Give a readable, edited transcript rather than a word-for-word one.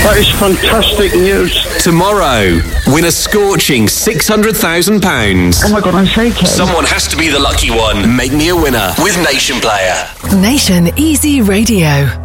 That is fantastic news. Tomorrow, win a scorching £600,000. Oh my God, I'm shaking. Someone has to be the lucky one. Make me a winner with Nation Player. Nation Easy Radio.